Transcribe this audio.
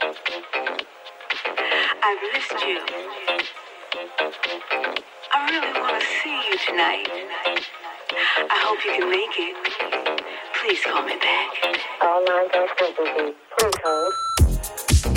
I've missed you. I really want to see you tonight. I hope you can make it. Please call me back. All lines are busy. Please hold.